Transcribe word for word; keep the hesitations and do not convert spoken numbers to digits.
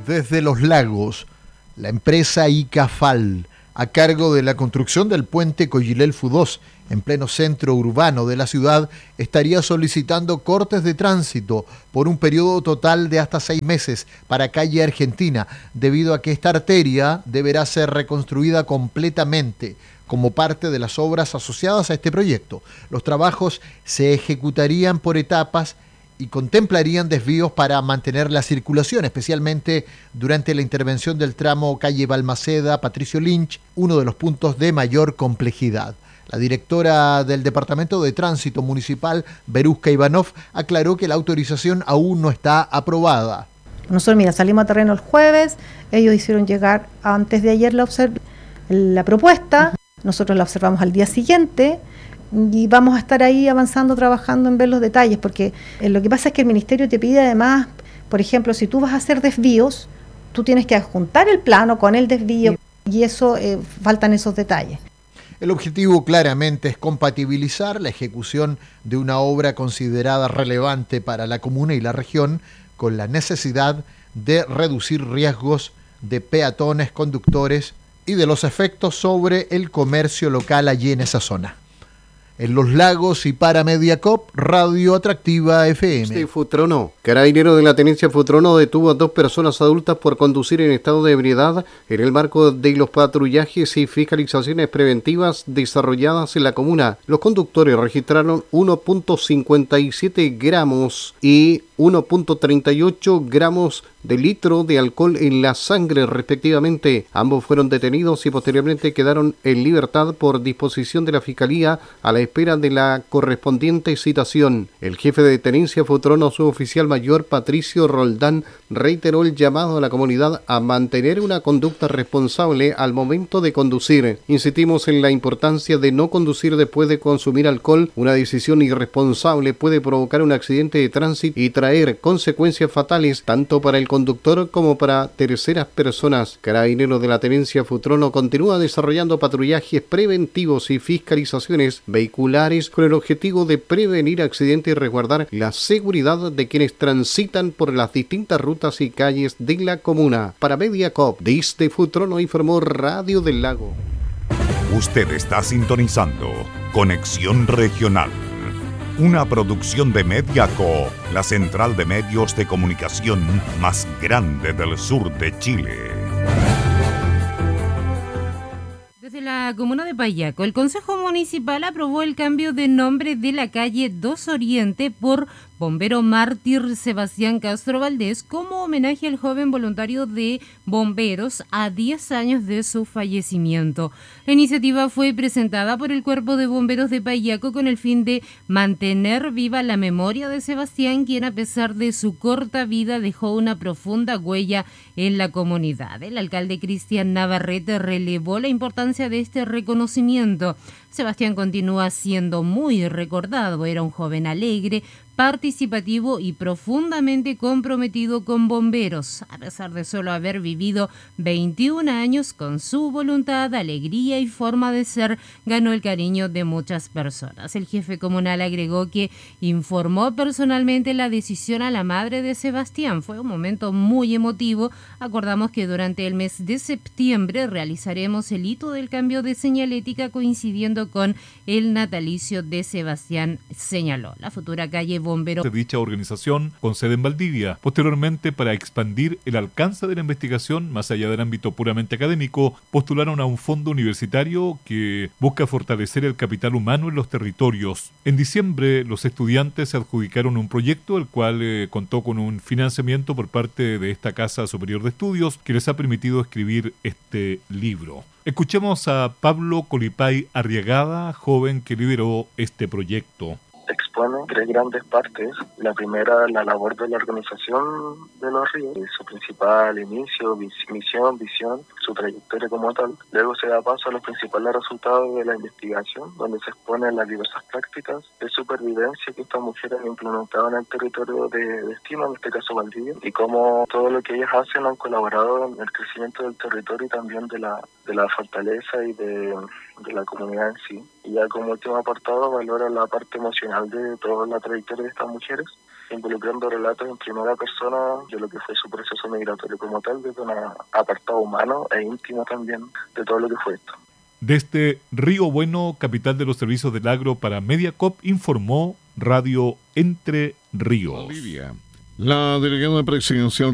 Desde Los Lagos, la empresa Icafal, a cargo de la construcción del puente Coyilelfu dos, en pleno centro urbano de la ciudad, estaría solicitando cortes de tránsito por un periodo total de hasta seis meses para calle Argentina, debido a que esta arteria deberá ser reconstruida completamente como parte de las obras asociadas a este proyecto. Los trabajos se ejecutarían por etapas y contemplarían desvíos para mantener la circulación, especialmente durante la intervención del tramo calle Balmaceda, Patricio Lynch, uno de los puntos de mayor complejidad. La directora del Departamento de Tránsito Municipal, Beruska Ivanov, aclaró que la autorización aún no está aprobada. Nosotros, mira, salimos a terreno el jueves, ellos hicieron llegar antes de ayer la, observ- la propuesta, nosotros la observamos al día siguiente y vamos a estar ahí avanzando, trabajando en ver los detalles, porque eh, lo que pasa es que el Ministerio te pide además, por ejemplo, si tú vas a hacer desvíos, tú tienes que adjuntar el plano con el desvío y eso, eh, faltan esos detalles. El objetivo claramente es compatibilizar la ejecución de una obra considerada relevante para la comuna y la región con la necesidad de reducir riesgos de peatones, conductores y de los efectos sobre el comercio local allí en esa zona. En Los Lagos y para Mediacop, Radio Atractiva F M. Este Futrono. Carabinero de la Tenencia Futrono detuvo a dos personas adultas por conducir en estado de ebriedad en el marco de los patrullajes y fiscalizaciones preventivas desarrolladas en la comuna. Los conductores registraron uno punto cincuenta y siete gramos y uno punto treinta y ocho gramos de litro de alcohol en la sangre respectivamente. Ambos fueron detenidos y posteriormente quedaron en libertad por disposición de la Fiscalía a la espera de la correspondiente citación. El jefe de Tenencia Futrono, suboficial mayor Patricio Roldán, reiteró el llamado a la comunidad a mantener una conducta responsable al momento de conducir. Insistimos en la importancia de no conducir después de consumir alcohol. Una decisión irresponsable puede provocar un accidente de tránsito y traer consecuencias fatales tanto para el conductor como para terceras personas. Carabinero de la Tenencia Futrono continúa desarrollando patrullajes preventivos y fiscalizaciones vehiculares con el objetivo de prevenir accidentes y resguardar la seguridad de quienes transitan por las distintas rutas y calles de la comuna. Para Mediacop, desde Futrono informó Radio del Lago. Usted está sintonizando Conexión Regional, una producción de Mediacop, la central de medios de comunicación más grande del sur de Chile. Desde la comuna de Payaco, el Consejo Municipal aprobó el cambio de nombre de la calle dos Oriente por Bombero Mártir Sebastián Castro Valdés como homenaje al joven voluntario de bomberos a diez años de su fallecimiento. La iniciativa fue presentada por el Cuerpo de Bomberos de Payaco con el fin de mantener viva la memoria de Sebastián, quien a pesar de su corta vida dejó una profunda huella en la comunidad. El alcalde Cristian Navarrete relevó la importancia de este reconocimiento. Sebastián continúa siendo muy recordado, era un joven alegre, participativo y profundamente comprometido con bomberos. A pesar de solo haber vivido veintiún años, con su voluntad, alegría y forma de ser, ganó el cariño de muchas personas. El jefe comunal agregó que informó personalmente la decisión a la madre de Sebastián. Fue un momento muy emotivo. Acordamos que durante el mes de septiembre realizaremos el hito del cambio de señalética coincidiendo con el natalicio de Sebastián, señaló. La futura calle Bombero de dicha organización con sede en Valdivia. Posteriormente, para expandir el alcance de la investigación más allá del ámbito puramente académico, postularon a un fondo universitario que busca fortalecer el capital humano en los territorios. En diciembre, los estudiantes se adjudicaron un proyecto, el cual eh, contó con un financiamiento por parte de esta Casa Superior de Estudios, que les ha permitido escribir este libro. Escuchemos a Pablo Colipay Arriagada, joven que lideró este proyecto. Expone tres grandes partes. La primera, la labor de la organización de los ríos, su principal inicio, vis- misión, visión, su trayectoria como tal. Luego se da paso a los principales resultados de la investigación, donde se exponen las diversas prácticas de supervivencia que estas mujeres han implementado en el territorio de destino, en este caso Valdivia, y cómo todo lo que ellas hacen han colaborado en el crecimiento del territorio y también de la, de la fortaleza y de, de la comunidad en sí. Y ya como último apartado valora la parte emocional de toda la trayectoria de estas mujeres, involucrando relatos en primera persona de lo que fue su proceso migratorio como tal, desde un apartado humano e íntimo también de todo lo que fue esto. Desde Río Bueno, capital de los servicios del agro para Mediacop, informó Radio Entre Ríos. Bolivia. La delegada presidencial